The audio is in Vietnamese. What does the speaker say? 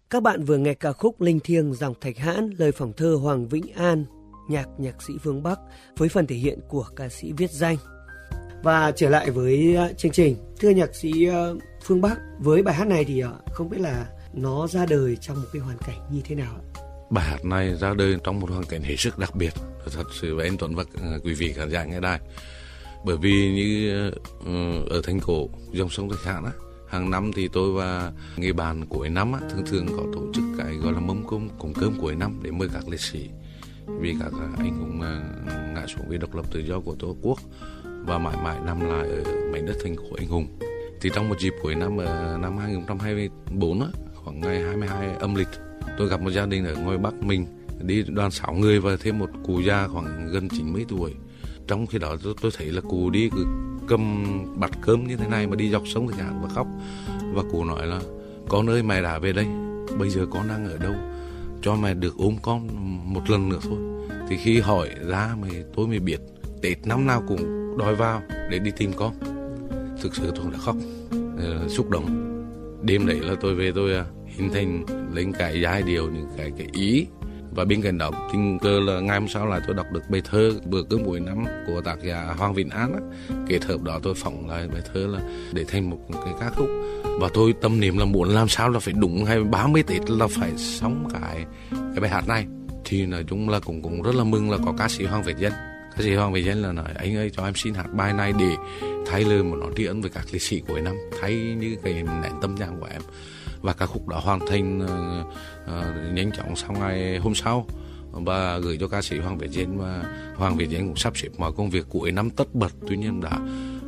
Các bạn vừa nghe ca khúc Linh Thiêng dòng Thạch Hãn, lời phỏng thơ Hoàng Vĩnh An, nhạc sĩ Phương Bắc với phần thể hiện của ca sĩ Viết Danh. Và trở lại với chương trình, thưa nhạc sĩ Phương Bắc, với bài hát này thì không biết là nó ra đời trong một cái hoàn cảnh như thế nào ạ? Bài hát này ra đời trong một hoàn cảnh hết sức đặc biệt, thật sự với anh Tuấn và quý vị khán giả nghe đài. Bởi vì như ở thành cổ dòng sông Thạch Hãn á, hàng năm thì tôi và người bạn cuối năm á, thường có tổ chức cái gọi là mâm cúng cơm cuối năm để mời các liệt sĩ, vì các anh cũng ngã xuống vì độc lập tự do của Tổ quốc và mãi mãi nằm lại ở mảnh đất thành cổ anh hùng. Thì trong một dịp cuối năm năm 2024 á, khoảng ngày 22 âm lịch, tôi gặp một gia đình ở ngoài Bắc mình, đi đoàn 6 người và thêm một cụ già khoảng gần 90 tuổi. Trong khi đó tôi thấy là cụ đi cứ cầm bát cơm như thế này mà đi dọc sông Thạch Hãn và khóc. Và cụ nói là: con ơi, mẹ đã về đây, bây giờ con đang ở đâu, cho mẹ được ôm con một lần nữa thôi. Thì khi hỏi ra tôi mới biết Tết năm nào cũng đòi vào để đi tìm con. Thực sự tôi đã khóc, xúc động. Đêm đấy là tôi về, tôi hình thành lên cái giai điệu, những cái ý. Và bên cạnh đó tình cờ là ngày hôm sau lại tôi đọc được bài thơ Bữa cơm cuối năm của tác giả Hoàng Vĩnh An á. Kết hợp đó tôi phỏng lại bài thơ là để thành một cái ca khúc. Và tôi tâm niệm là muốn làm sao là phải đúng ngày 30 Tết là phải sống cái bài hát này. Thì nói chung là cũng rất là mừng là có ca sĩ Hoàng Việt Dân. Ca sĩ Hoàng Việt Dân là nói: anh ơi, cho em xin hát bài này để thay lời một nói tri ân với các liệt sĩ cuối năm, thay như cái nén tâm trạng của em. Và ca khúc đó hoàn thành nhanh chóng sau ngày hôm sau và gửi cho ca sĩ Hoàng Việt Dân. Và Hoàng Việt Dân cũng sắp xếp mọi công việc cuối năm tất bật, tuy nhiên đã